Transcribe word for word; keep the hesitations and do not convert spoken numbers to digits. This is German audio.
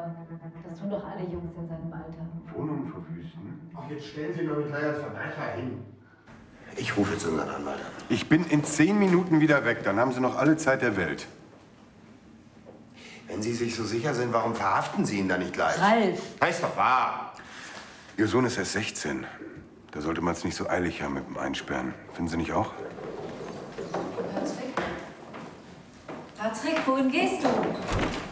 aber das tun doch alle Jungs in seinem Alter. Wohnungen verwüsten? Ach, jetzt stellen Sie doch nicht gleich als Verbrecher hin. Ich rufe jetzt unseren Anwalt an. Ich bin in zehn Minuten wieder weg. Dann haben Sie noch alle Zeit der Welt. Wenn Sie sich so sicher sind, warum verhaften Sie ihn dann nicht gleich? Ralf! Heißt doch wahr. Ihr Sohn ist erst sechzehn. Da sollte man es nicht so eilig haben mit dem Einsperren. Finden Sie nicht auch? Patrick? Patrick, wohin gehst du?